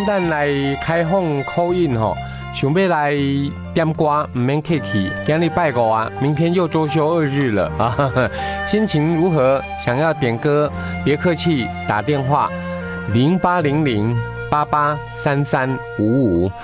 咱来开放call in吼，想要来点歌，唔免客气。今日拜五啊，明天又周休2日了啊，心情如何？想要点歌，别客气，打电话0800883355。